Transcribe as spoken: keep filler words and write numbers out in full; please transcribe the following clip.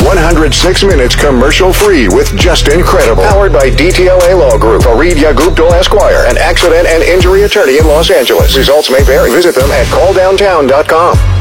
one hundred six minutes commercial-free with Just Incredible. Powered by D T L A Law Group, Fareed Yaguptal Esquire, an accident and injury attorney in Los Angeles. Results may vary. Visit them at call downtown dot com.